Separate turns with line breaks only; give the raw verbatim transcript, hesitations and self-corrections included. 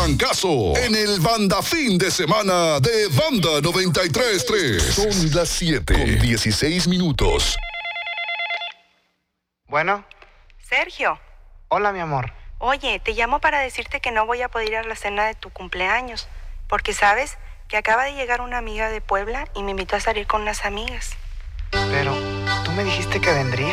trancazo en el Banda Fin de Semana de Banda noventa y tres punto tres. Son las siete con dieciséis minutos.
Bueno.
Sergio.
Hola, mi amor.
Oye, te llamo para decirte que no voy a poder ir a la cena de tu cumpleaños, porque sabes que acaba de llegar una amiga de Puebla y me invitó a salir con unas amigas.
Pero tú me dijiste que vendría.